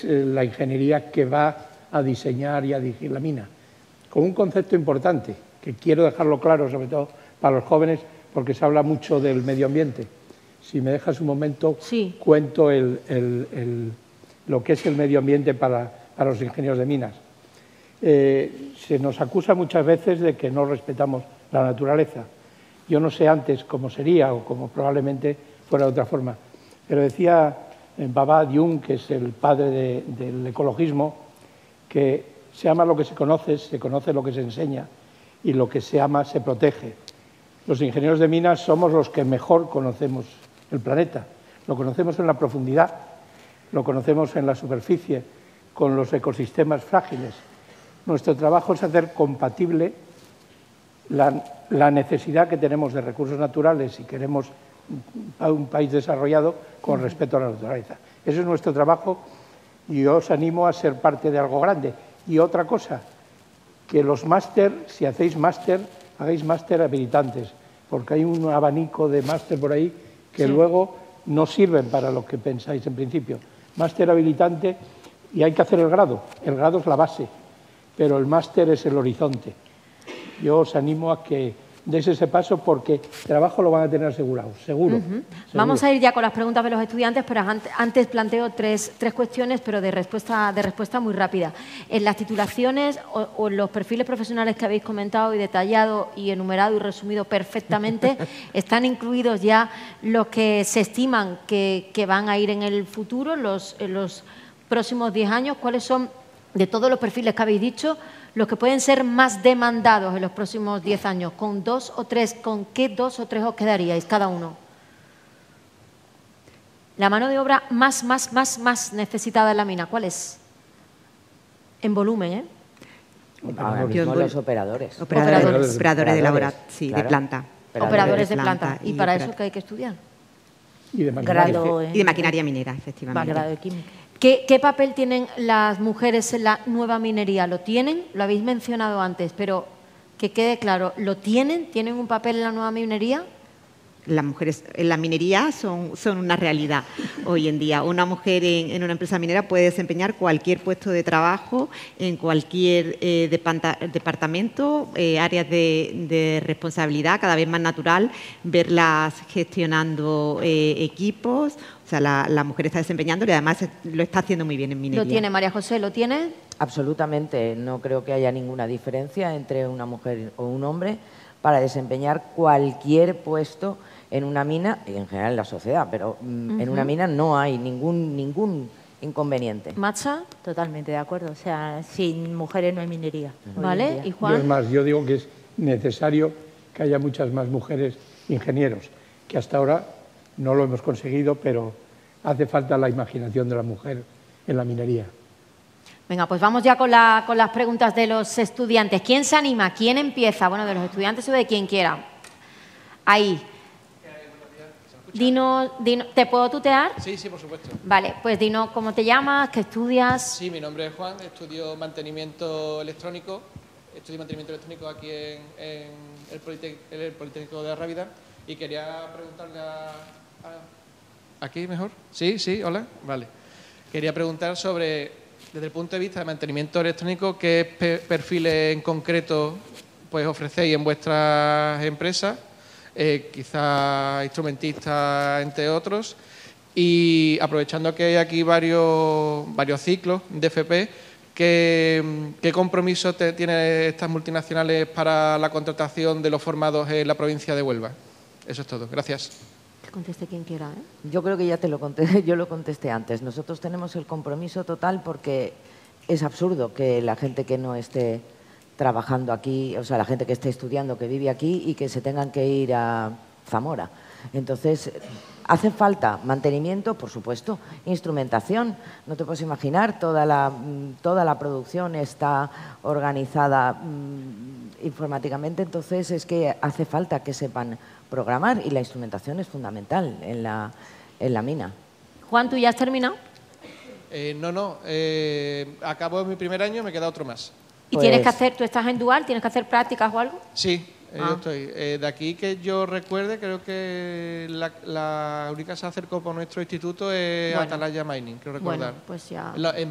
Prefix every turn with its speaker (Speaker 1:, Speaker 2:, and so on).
Speaker 1: es la ingeniería que va a diseñar y a dirigir la mina. Con un concepto importante, que quiero dejarlo claro, sobre todo para los jóvenes, porque se habla mucho del medio ambiente. Si me dejas un momento,
Speaker 2: sí,
Speaker 1: cuento lo que es el medio ambiente para los ingenieros de minas. Se nos acusa muchas veces de que no respetamos la naturaleza. Yo no sé antes cómo sería o cómo probablemente fuera de otra forma, pero decía Baba Jung, que es el padre del ecologismo, que se ama lo que se conoce lo que se enseña y lo que se ama se protege. Los ingenieros de minas somos los que mejor conocemos el planeta. Lo conocemos en la profundidad, lo conocemos en la superficie, con los ecosistemas frágiles. Nuestro trabajo es hacer compatible la necesidad que tenemos de recursos naturales si queremos un país desarrollado con respeto a la naturaleza. Ese es nuestro trabajo y yo os animo a ser parte de algo grande. Y otra cosa, que los máster, si hacéis máster, hagáis máster habilitantes, porque hay un abanico de máster por ahí que luego no sirven para lo que pensáis en principio. Máster habilitante y hay que hacer el grado es la base, pero el máster es el horizonte. Yo os animo a que deis ese paso porque el trabajo lo van a tener asegurado, seguro.
Speaker 2: Vamos a ir ya con las preguntas de los estudiantes, pero antes planteo tres cuestiones, pero de respuesta muy rápida. En las titulaciones o en los perfiles profesionales que habéis comentado y detallado y enumerado y resumido perfectamente, ¿están incluidos ya los que se estiman que van a ir en el futuro, en los próximos 10 años? ¿Cuáles son, de todos los perfiles que habéis dicho, los que pueden ser más demandados en los próximos 10 años? ¿Con 2 o 3? ¿Con qué 2 o 3 os quedaríais cada uno? La mano de obra más necesitada en la mina, ¿cuál es? En volumen, ¿eh?
Speaker 3: Ahora mismo los operadores.
Speaker 2: Operadores
Speaker 3: de
Speaker 2: laboratorio,
Speaker 3: sí, claro. De planta.
Speaker 2: Operadores de planta. ¿Y para eso qué hay que estudiar?
Speaker 1: Y de maquinaria.
Speaker 4: Y de maquinaria minera, efectivamente.
Speaker 2: Grado de química. ¿Qué papel tienen las mujeres en la nueva minería? ¿Lo tienen? Lo habéis mencionado antes, pero que quede claro, ¿lo tienen? ¿Tienen un papel en la nueva minería?
Speaker 4: Las mujeres en la minería son una realidad hoy en día. Una mujer en una empresa minera puede desempeñar cualquier puesto de trabajo en cualquier departamento, áreas de responsabilidad, cada vez más natural verlas gestionando equipos. O sea, la mujer está desempeñando y además lo está haciendo muy bien en minería.
Speaker 2: ¿Lo tiene, María José? ¿Lo tiene?
Speaker 3: Absolutamente. No creo que haya ninguna diferencia entre una mujer o un hombre para desempeñar cualquier puesto en una mina y en general en la sociedad, pero en una mina no hay ningún inconveniente.
Speaker 2: ¿Macha?
Speaker 5: Totalmente de acuerdo. O sea, sin mujeres no hay minería.
Speaker 2: ¿Vale? ¿Y Juan?
Speaker 1: Yo, es más, yo digo que es necesario que haya muchas más mujeres ingenieros, que hasta ahora no lo hemos conseguido, pero hace falta la imaginación de la mujer en la minería.
Speaker 2: Venga, pues vamos ya con las preguntas de los estudiantes. ¿Quién se anima? ¿Quién empieza? Bueno, de los estudiantes o de quien quiera. Ahí. Dino, ¿te puedo tutear?
Speaker 6: Sí, por supuesto.
Speaker 2: Vale, pues dinos cómo te llamas, qué estudias.
Speaker 6: Sí, mi nombre es Juan, estudio mantenimiento electrónico. Estudio mantenimiento electrónico aquí en el Politécnico de Rábida y quería preguntarle ¿Aquí mejor? Sí, hola. Vale. Quería preguntar sobre, desde el punto de vista de mantenimiento electrónico, qué perfiles en concreto pues ofrecéis en vuestras empresas. Quizá instrumentistas, entre otros, y aprovechando que hay aquí varios ciclos de FP, ¿qué compromiso tienen estas multinacionales para la contratación de los formados en la provincia de Huelva? Eso es todo. Gracias.
Speaker 2: Que conteste quien quiera, ¿eh?
Speaker 3: Yo creo que ya te lo contesté, yo lo contesté antes. Nosotros tenemos el compromiso total porque es absurdo que la gente que no esté trabajando aquí, o sea, la gente que esté estudiando, que vive aquí y que se tengan que ir a Zamora. Entonces, hace falta mantenimiento, por supuesto, instrumentación. No te puedes imaginar, toda la producción está organizada informáticamente, entonces es que hace falta que sepan programar y la instrumentación es fundamental en la mina.
Speaker 2: Juan, ¿tú ya has terminado?
Speaker 6: No. Acabo mi primer año, me queda otro más.
Speaker 2: ¿Y tienes que hacer, tú estás en dual, tienes que hacer prácticas o algo?
Speaker 6: Sí, yo estoy. De aquí que yo recuerde, creo que la única que se acercó por nuestro instituto es Atalaya Mining, creo recordar.
Speaker 2: Bueno, pues ya.